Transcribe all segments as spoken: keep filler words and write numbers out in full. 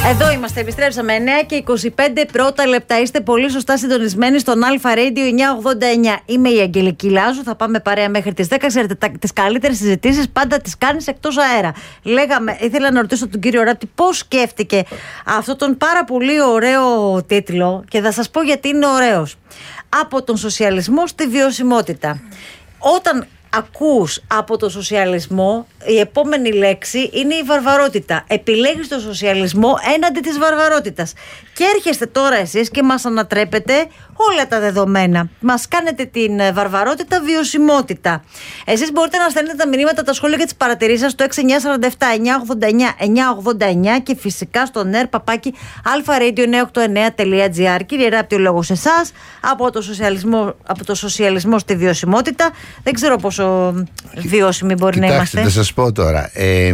Εδώ είμαστε, επιστρέψαμε εννέα και είκοσι πέντε πρώτα λεπτά. Είστε πολύ σωστά συντονισμένοι στον Αλφα Radio εννιακόσια ογδόντα εννιά. Είμαι η Αγγελική Λάζου, θα πάμε παρέα μέχρι τις δέκα. Ξέρετε, τις καλύτερες συζητήσεις πάντα τις κάνεις εκτός αέρα. Λέγαμε, ήθελα να ρωτήσω τον κύριο Ράπτη πώς σκέφτηκε αυτό τον πάρα πολύ ωραίο τίτλο και θα σας πω γιατί είναι ωραίος. Από τον σοσιαλισμό στη βιωσιμότητα. Όταν ακούς από το σοσιαλισμό, η επόμενη λέξη είναι η βαρβαρότητα. Επιλέγεις το σοσιαλισμό έναντι της βαρβαρότητας. Και έρχεστε τώρα εσείς και μας ανατρέπετε όλα τα δεδομένα. Μας κάνετε την βαρβαρότητα βιωσιμότητα. Εσείς μπορείτε να στέλνετε τα μηνύματα, τα σχόλια και τις παρατηρήσεις σας στο έξι εννιά τέσσερα επτά εννιακόσια ογδόντα εννιά εννιακόσια ογδόντα εννιά και φυσικά στο νερ παπάκι αλφα radio εννιακόσια ογδόντα εννιά τελεία τζι άρ. Κύριε Ράπτη, ο λόγος εσάς. Από το σοσιαλισμό, από το σοσιαλισμό στη βιωσιμότητα. Δεν ξέρω πόσο βιώσιμοι μπορεί Κοιτάξτε, να είμαστε. Θα σας πω τώρα. Ε, ε,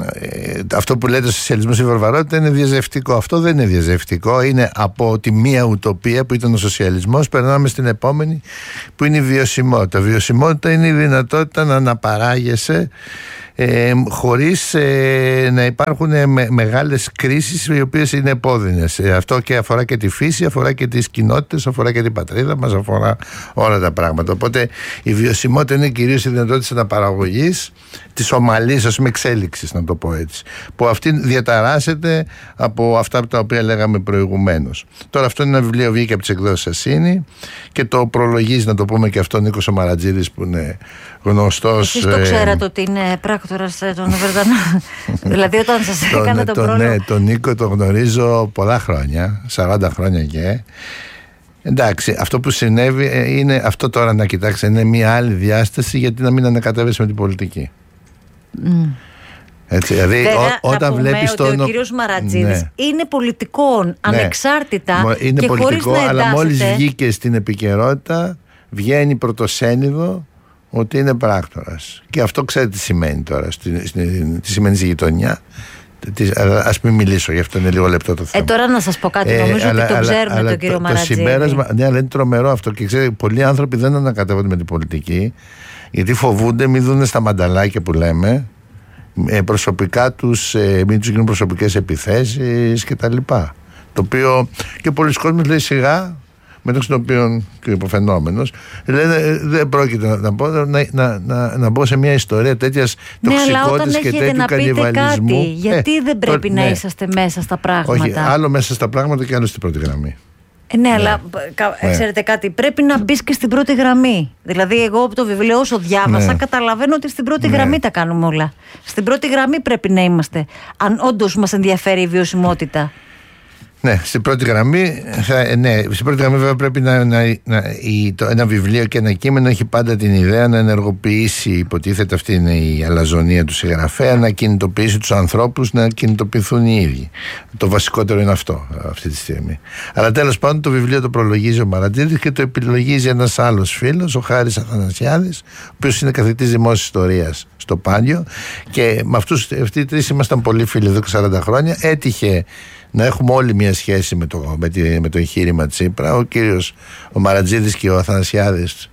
αυτό που λέτε σοσιαλισμό στη βαρβαρότητα είναι διαζευτικό. Αυτό δεν είναι διαζευτικό. Είναι από τη μία ουτοπία που ήταν ο σοσιαλισμός, περνάμε στην επόμενη που είναι η βιωσιμότητα. Βιωσιμότητα είναι η δυνατότητα να αναπαράγεσαι Ε, χωρίς ε, να υπάρχουν με, μεγάλες κρίσεις οι οποίες είναι επώδυνες. Ε, αυτό και αφορά και τη φύση, αφορά και τις κοινότητες, αφορά και την πατρίδα μας, αφορά όλα τα πράγματα. Οπότε η βιωσιμότητα είναι κυρίως η δυνατότητα της αναπαραγωγής, της ομαλής, ας πούμε, εξέλιξης, να το πω έτσι, που αυτή διαταράσσεται από αυτά τα οποία λέγαμε προηγουμένως. Τώρα αυτό είναι ένα βιβλίο, βγήκε από τις εκδόσεις Ασσίνη και το προλογίζει, να το πούμε και αυτό, Νίκος ο Μαρατζίδης, που είναι γνωστός. Εσείς το ξέρατε ότι είναι πράκτορας των Βρετανών? Δηλαδή όταν σας έκανε τον πρόλογο. Ναι, τον Νίκο τον γνωρίζω πολλά χρόνια, σαράντα χρόνια και. Εντάξει, αυτό που συνέβη είναι αυτό τώρα, να κοιτάξετε, είναι μια άλλη διάσταση, γιατί να μην ανακατεύεσαι με την πολιτική. Mm. Έτσι, δηλαδή, Βέβαια, ό, όταν να πούμε βλέπεις ότι τον... ο κύριος Μαρατζίδης, ναι, είναι πολιτικών, ναι, ανεξάρτητα, είναι και πολιτικό, χωρίς να εντάσσεται. Αλλά μόλις βγήκε στην επικαιρότητα, βγαίνει πρωτοσέλιδο ότι είναι πράκτορας. Και αυτό ξέρετε τι σημαίνει τώρα, στη, στη, τι σημαίνει στη γειτονιά. Ας μην μιλήσω, γι' αυτό είναι λίγο λεπτό το θέμα. Ε, τώρα να σας πω κάτι, νομίζω ε, αλλά, ότι το ξέρουμε αλλά, τον κύριο το, Μαρατζίδη. Το συμπέρασμα, ναι, αλλά είναι τρομερό αυτό. Και ξέρετε, πολλοί άνθρωποι δεν ανακατεύονται με την πολιτική, γιατί φοβούνται μην δουν στα μανταλάκια που λέμε, ε, προσωπικά τους, ε, μην τους γίνουν προσωπικές επιθέσεις κτλ. Το οποίο και πολλοί κόσμοι λέει σιγά, μεταξύ των οποίων και ο υποφαινόμενος, λένε δεν πρόκειται να, να, να, να, να μπω σε μια ιστορία τέτοιας τοξικότητας και τέτοιου κανιβαλισμού. Κάτι, γιατί ε, δεν πρέπει το, να ναι. είσαστε μέσα στα πράγματα? Όχι, άλλο μέσα στα πράγματα και άλλο στην πρώτη γραμμή. Ε, ναι, ναι, αλλά ναι. ξέρετε κάτι, πρέπει να μπεις και στην πρώτη γραμμή. Δηλαδή, εγώ από το βιβλίο όσο διάβασα, ναι, καταλαβαίνω ότι στην πρώτη ναι. γραμμή τα κάνουμε όλα. Στην πρώτη γραμμή πρέπει να είμαστε, αν όντως μας ενδιαφέρει η βιωσιμότητα. Ναι, στην πρώτη γραμμή, ναι, στην πρώτη γραμμή βέβαια πρέπει να, να, να η, το, ένα βιβλίο και ένα κείμενο έχει πάντα την ιδέα να ενεργοποιήσει, υποτίθεται αυτή είναι η αλαζονία του συγγραφέα, να κινητοποιήσει τους ανθρώπους να κινητοποιηθούν οι ίδιοι. Το βασικότερο είναι αυτό αυτή τη στιγμή. Αλλά τέλος πάντων το βιβλίο το προλογίζει ο Μαρατζίδης και το επιλογίζει ένας άλλος φίλος, ο Χάρης Αθανασιάδης, ο οποίος είναι καθηγητής δημόσιας ιστορίας στο Πάντιο, και με αυτούς, αυτοί οι τρεις ήμασταν πολύ φίλοι εδώ και σαράντα χρόνια. Έτυχε να έχουμε όλοι μια σχέση με το, με, τη, με το εγχείρημα Τσίπρα. Ο κύριος ο Μαρατζίδης και ο Αθανασιάδης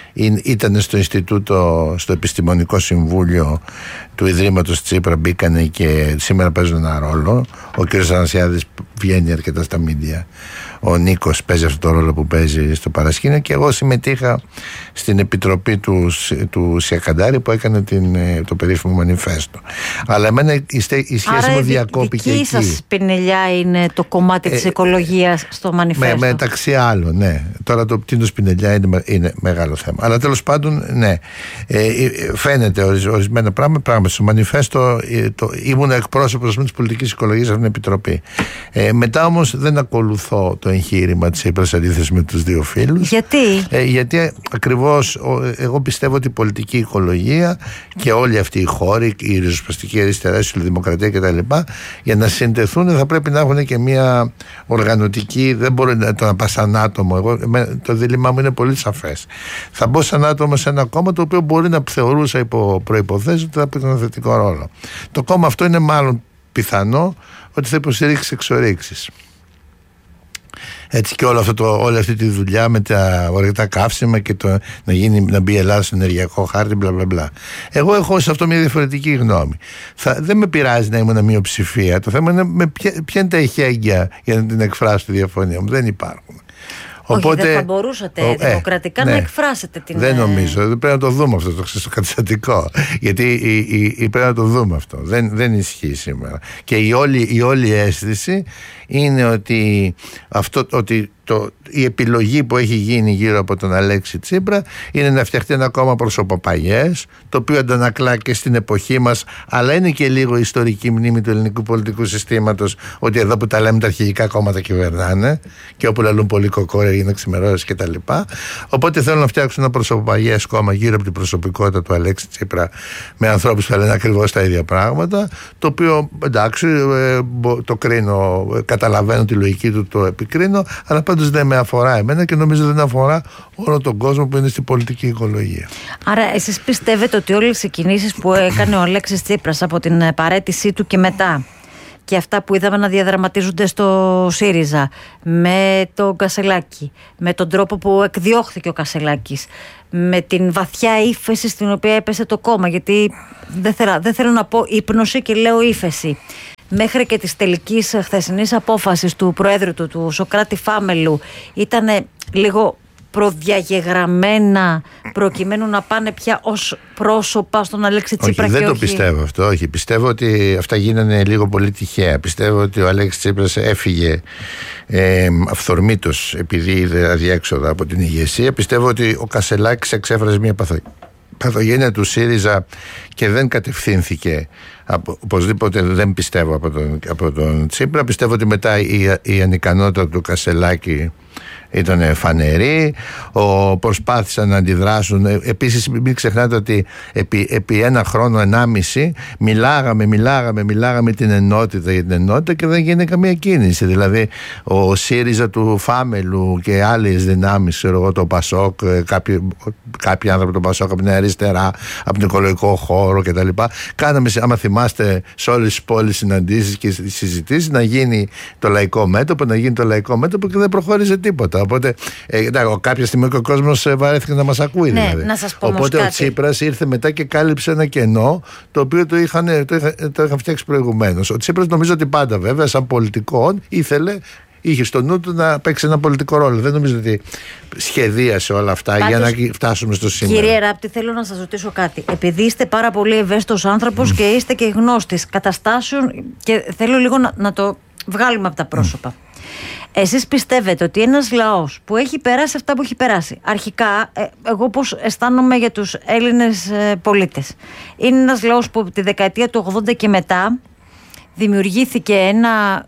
ήταν στο Ινστιτούτο, στο Επιστημονικό Συμβούλιο του Ιδρύματος Τσίπρα, μπήκανε και σήμερα παίζουν ένα ρόλο. Ο κύριος Αθανασιάδης βγαίνει αρκετά στα μίντια. Ο Νίκος παίζει αυτό το ρόλο που παίζει στο παρασκήνιο, και εγώ συμμετείχα στην επιτροπή του, του Σιακαντάρη που έκανε την, το περίφημο μανιφέστο. Αλλά εμένα η, η σχέση άρα μου διακόπηκε εκεί. Άρα η δική σας πινελιά είναι το κομμάτι της ε, οικολογίας στο μανιφέστο? Με, μεταξύ άλλων, ναι. Τώρα το πτήνος πινελιά είναι, είναι μεγάλο θέμα. Αλλά τέλος πάντων, ναι. Ε, φαίνεται ορισμένα πράγματα. Πράγμα. Στο μανιφέστο ε, το, ήμουν εκπρόσωπος της πολιτικής οικολογίας από την επιτροπή. Ε, μετά όμως δεν ακολουθώ το εγχείρημα της Τσίπρας αντίθεση με τους δύο φίλους. Γιατί? Ε, γιατί ακριβώς εγώ πιστεύω ότι η πολιτική οικολογία και όλοι αυτοί οι χώροι, η ριζοσπαστική αριστερά, η σοσιαλδημοκρατία κτλ., για να συνδεθούν θα πρέπει να έχουν και μια οργανωτική. Δεν μπορεί να το να πας σαν άτομο. Εγώ, το δίλημά μου είναι πολύ σαφές. Θα μπω σαν άτομο σε ένα κόμμα το οποίο μπορεί να θεωρούσα υπό προϋποθέσεις ότι θα παίξει ένα θετικό ρόλο. Το κόμμα αυτό είναι μάλλον πιθανό ότι θα υποστηρίξει εξορίξεις. Έτσι και όλο αυτό το, όλη αυτή τη δουλειά με τα ορυκτά καύσιμα και το, να, γίνει, να μπει η Ελλάδα στο ενεργειακό χάρτη, μπλα μπλα μπλα. Εγώ έχω σε αυτό μια διαφορετική γνώμη. Θα, δεν με πειράζει να ήμουν μειοψηφία. Το θέμα είναι με ποια, ποια είναι τα εχέγγυα για να την εκφράσω τη διαφωνία μου. Δεν υπάρχουν. Οπότε, όχι, δεν θα μπορούσατε ο, δημοκρατικά ε, να ναι, εκφράσετε την... Δεν νομίζω, πρέπει να το δούμε αυτό το καταστατικό. Γιατί η, η, η, πρέπει να το δούμε αυτό. Δεν, δεν ισχύει σήμερα. Και η όλη, η όλη αίσθηση είναι ότι, αυτό, ότι το, η επιλογή που έχει γίνει γύρω από τον Αλέξη Τσίπρα είναι να φτιαχτεί ένα κόμμα προσωποπαγιές, το οποίο αντανακλά και στην εποχή μας, αλλά είναι και λίγο ιστορική μνήμη του ελληνικού πολιτικού συστήματος, ότι εδώ που τα λέμε τα αρχηγικά κόμματα κυβερνάνε και όπου λαλούν πολύ κοκόρια είναι ξημερώσεις κτλ. Οπότε θέλουν να φτιάξουν ένα προσωποπαγιές κόμμα γύρω από την προσωπικότητα του Αλέξη Τσίπρα, με ανθρώπους που θα λένε ακριβώς τα ίδια πράγματα, το οποίο εντάξει το κρίνω, καταλαβαίνω τη λογική του, το επικρίνω, αλλά πάντως δεν με αφορά εμένα και νομίζω δεν αφορά όλο τον κόσμο που είναι στην πολιτική οικολογία. Άρα εσείς πιστεύετε ότι όλες οι κινήσεις που έκανε ο Αλέξης Τσίπρας από την παραίτησή του και μετά, και αυτά που είδαμε να διαδραματίζονται στο ΣΥΡΙΖΑ με τον Κασσελάκη, με τον τρόπο που εκδιώχθηκε ο Κασσελάκης, με την βαθιά ύφεση στην οποία έπεσε το κόμμα, γιατί δεν θέλω, δεν θέλω να πω ύπνωση και λέω ύφεση, μέχρι και της τελικής χθεσινής απόφασης του Προέδρου του, του Σωκράτη Φάμελου, ήταν λίγο προδιαγεγραμμένα προκειμένου να πάνε πια ως πρόσωπα στον Αλέξη Τσίπρα? Όχι, και δεν όχι... το πιστεύω αυτό. Όχι, πιστεύω ότι αυτά γίνανε λίγο πολύ τυχαία. Πιστεύω ότι ο Αλέξης Τσίπρας έφυγε ε, αυθορμήτως επειδή είδε αδιέξοδα από την ηγεσία. Πιστεύω ότι ο Κασσελάκης εξέφρασε μια παθο... παθογένεια του ΣΥΡΙΖΑ και δεν κατευθύνθηκε. Από, οπωσδήποτε δεν πιστεύω από τον, από τον Τσίπρα. Πιστεύω ότι μετά η, η ανικανότητα του Κασσελάκη ήταν φανερή, ο, προσπάθησαν να αντιδράσουν. Επίσης μην ξεχνάτε ότι επί, επί ένα χρόνο, ενάμιση μιλάγαμε, μιλάγαμε, μιλάγαμε την ενότητα για την ενότητα και δεν γίνεται καμία κίνηση. Δηλαδή ο ΣΥΡΙΖΑ του Φάμελου και άλλες δυνάμεις, ξέρω εγώ, το ΠΑΣΟΚ, κάποιοι, κάποιοι άνθρωποι του ΠΑΣΟΚ από την αριστερά, από τον οικολογικό χώρο κτλ. Κάναμε, άμα θυμάστε, σε όλες τις πόλεις συναντήσεις και συζητήσεις να γίνει το λαϊκό μέτωπο, να γίνει το λαϊκό μέτωπο και δεν προχώρησε τίποτα. Οπότε ε, εντάξει, κάποια στιγμή ο κόσμος βαρέθηκε να μας ακούει, ναι, δηλαδή. Να σας πω Οπότε κάτι. Ο Τσίπρας ήρθε μετά και κάλυψε ένα κενό το οποίο το είχαν, το είχαν, το είχαν φτιάξει προηγουμένως. Ο Τσίπρας νομίζω ότι πάντα βέβαια σαν πολιτικό ήθελε, είχε στο νου του να παίξει ένα πολιτικό ρόλο. Δεν νομίζω ότι σχεδίασε όλα αυτά. Πάντως, για να φτάσουμε στο σήμερα. Κύριε Ράπτη, θέλω να σας ρωτήσω κάτι. Επειδή είστε πάρα πολύ ευαίσθητος άνθρωπος mm. και είστε και γνώστης καταστάσεων, και θέλω λίγο να, να το βγάλουμε από τα πρόσωπα. Mm. Εσείς πιστεύετε ότι ένας λαός που έχει περάσει αυτά που έχει περάσει, αρχικά, ε, εγώ πώς αισθάνομαι για τους Έλληνες ε, πολίτες, είναι ένας λαός που από τη δεκαετία του ογδόντα και μετά δημιουργήθηκε ένα,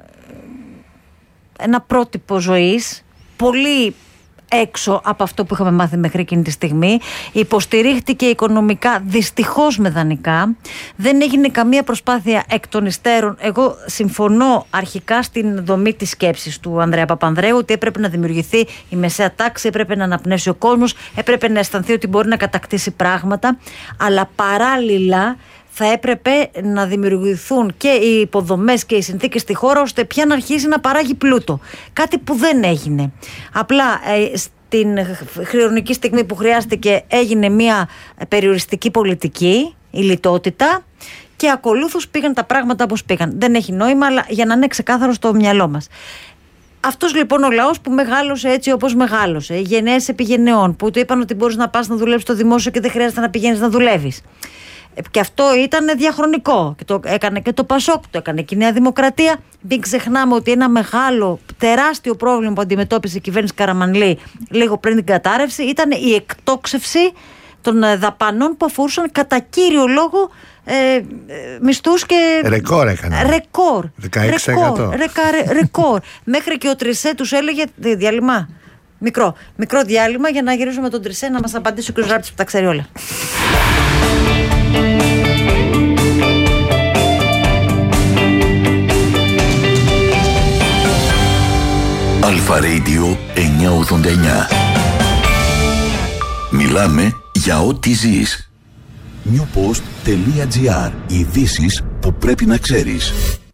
ένα πρότυπο ζωής πολύ έξω από αυτό που είχαμε μάθει μέχρι εκείνη τη στιγμή. Υποστηρίχτηκε οικονομικά, δυστυχώς με δανεικά. Δεν έγινε καμία προσπάθεια εκ των υστέρων. Εγώ συμφωνώ αρχικά στην δομή της σκέψης του Ανδρέα Παπανδρέου, ότι έπρεπε να δημιουργηθεί η μεσαία τάξη, έπρεπε να αναπνεύσει ο κόσμος, έπρεπε να αισθανθεί ότι μπορεί να κατακτήσει πράγματα, αλλά παράλληλα θα έπρεπε να δημιουργηθούν και οι υποδομές και οι συνθήκες στη χώρα ώστε πια να αρχίσει να παράγει πλούτο. Κάτι που δεν έγινε. Απλά ε, στην χρονική στιγμή που χρειάστηκε έγινε μια περιοριστική πολιτική, η λιτότητα, και ακολούθως πήγαν τα πράγματα όπως πήγαν. Δεν έχει νόημα, αλλά για να είναι ξεκάθαρο στο μυαλό μας. Αυτός λοιπόν ο λαός που μεγάλωσε έτσι όπως μεγάλωσε, γενναίες επί γενναιών, που του είπαν ότι μπορείς να πας να δουλέψεις στο δημόσιο και δεν χρειάζεται να πηγαίνεις να δουλεύεις. Και αυτό ήταν διαχρονικό. Και το έκανε και το ΠΑΣΟΚ, το έκανε και η Νέα Δημοκρατία. Μην ξεχνάμε ότι ένα μεγάλο, τεράστιο πρόβλημα που αντιμετώπισε η κυβέρνηση Καραμανλή λίγο πριν την κατάρρευση ήταν η εκτόξευση των δαπανών που αφορούσαν κατά κύριο λόγο ε, ε, μισθούς και. Ρεκόρ έκανε. Ρεκόρ. δεκαέξι τοις εκατό. Ρεκόρ. Ρεκόρ. Ρεκόρ. Μέχρι και ο Τρισέ τους έλεγε διάλειμμα. Μικρό, μικρό διάλειμμα για να γυρίσουμε τον Τρισέ να μας απαντήσει ο κ. Ράπτης που τα ξέρει όλα. Αλφα Radio εννιακόσια ογδόντα εννιά. Μιλάμε για ό,τι ζεις. newpost.gr. Ειδήσεις που πρέπει να ξέρεις.